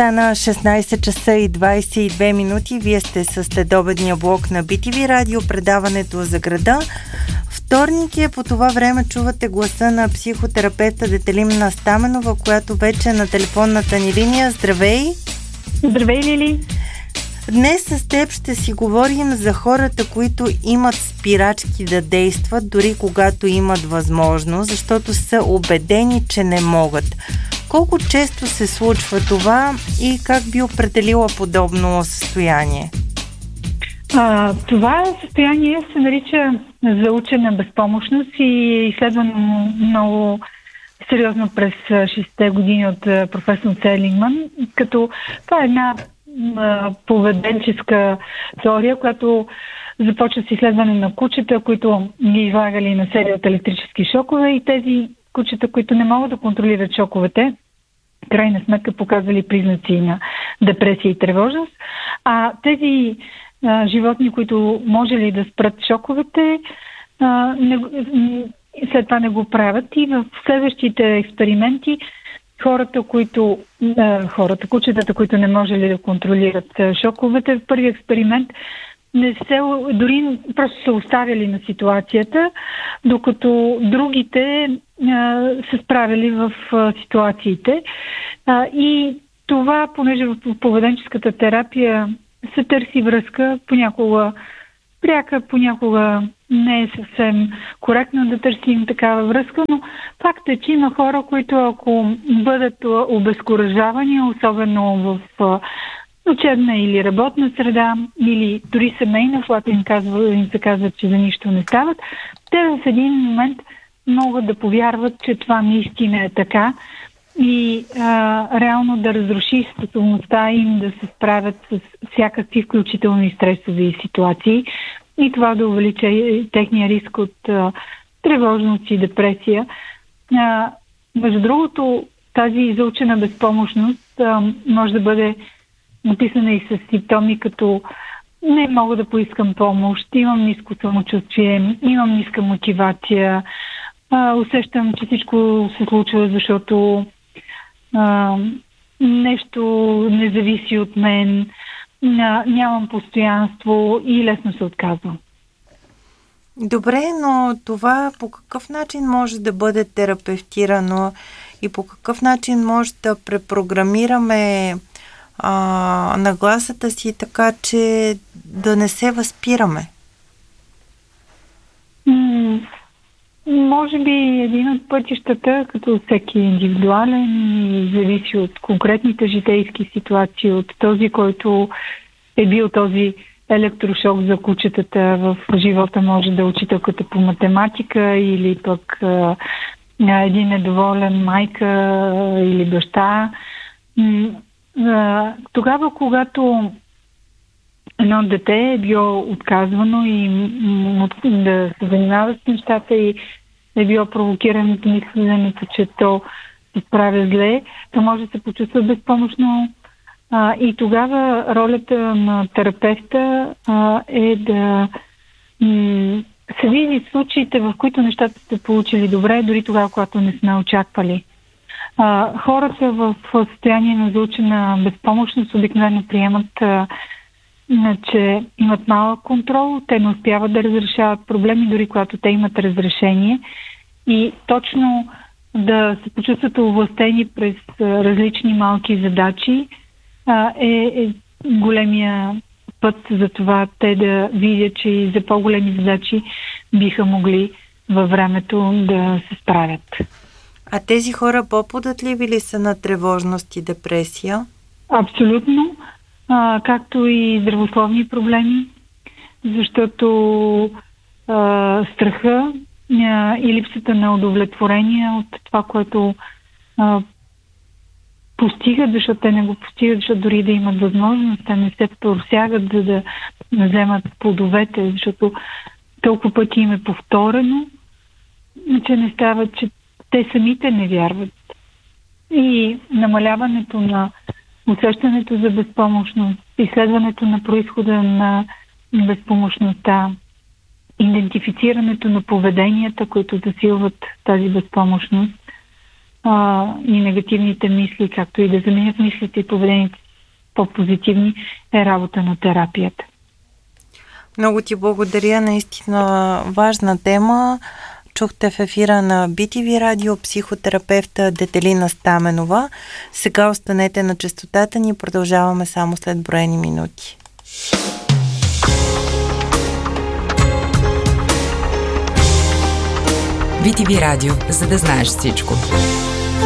Стана 16 часа и 22 минути. Вие сте с следобедния блок на BTV Радио, предаването за града. Вторник е, по това време чувате гласа на психотерапевта Детелина Стаменова, която вече е на телефонната ни линия. Здравей! Здравей, Лили! Днес с теб ще си говорим за хората, които имат спирачки да действат, дори когато имат възможност, защото са убедени, че не могат. Колко често се случва това и как би определила подобно състояние? Това състояние се нарича заучена безпомощност и е изследвано много сериозно през 60-те години от професор Селингман, като това е една поведенческа теория, която започва с изследване на кучета, които ги излагали на серия от електрически шокове, и тези кучета, които не могат да контролират шоковете, крайна сметка показвали признаци на депресия и тревожност. А тези животни, които можели да спрат шоковете, след това не го правят, и в следващите експерименти кучетата, които не можели да контролират шоковете, в първи експеримент дори просто са оставили на ситуацията, докато другите се справили в ситуациите. И това, понеже в поведенческата терапия се търси връзка, понякога пряка, понякога не е съвсем коректно да търсим такава връзка, но факт е, че има хора, които ако бъдат обезкуражавани, особено в учебна или работна среда, или дори семейна, когато им се казва, че за нищо не стават, те в един момент могат да повярват, че това наистина е така и реално да разруши способността им да се справят с всякакви, включително и стресови ситуации, и това да увелича техния риск от тревожност и депресия. Между другото, тази заучена безпомощност може да бъде написана и с симптоми като не мога да поискам помощ, имам ниско самочувствие, имам ниска мотивация, усещам, че всичко се случва, защото нещо не зависи от мен, нямам постоянство и лесно се отказвам. Добре, но това по какъв начин може да бъде терапевтирано и по какъв начин може да препрограмираме нагласата си така, че да не се възпираме? Може би един от пътищата, като всеки индивидуален, и зависи от конкретните житейски ситуации, от този, който е бил този електрошок за кучетата в живота, може да е учителката по математика или пък един недоволен майка или баща. Тогава, когато едно дете е било отказвано и да се занимава с нещата и е било провокирано от мисленето, че то се справя зле, то може да се почувства безпомощно. И тогава ролята на терапевта е да се види случаите, в които нещата сте получили добре, дори тогава, когато не сме очаквали. Хората в състояние на заучена безпомощност обикновено приемат, че имат малък контрол, те не успяват да разрешават проблеми, дори когато те имат разрешение. И точно да се почувстват овластени през различни малки задачи е големия път за това те да видят, че и за по-големи задачи биха могли във времето да се справят. А тези хора по-податливи ли са на тревожност и депресия? Абсолютно. Както и здравословни проблеми, защото страха и липсата на удовлетворение от това, което постигат, защото те не го постигат, защото дори да имат възможност, те не се просягат, за да вземат плодовете, защото толкова пъти им е повторено, че не става, че те самите не вярват. И намаляването на усещането за безпомощност, изследването на произхода на безпомощността, идентифицирането на поведенията, които засилват тази безпомощност, и негативните мисли, както и да заменят мислите и поведението по-позитивни, е работа на терапията. Много ти благодаря, наистина важна тема. Чухте в ефира на BTV Радио психотерапевта Детелина Стаменова. Сега останете на честотата ни, продължаваме само след броени минути. BTV Радио, за да знаеш всичко.